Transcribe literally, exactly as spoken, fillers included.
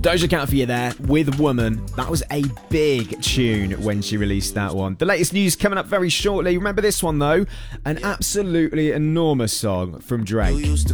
Doja Cat for you there with Woman. That was a big tune when she released that one. The latest news coming up very shortly. Remember this one though? An absolutely enormous song from Drake.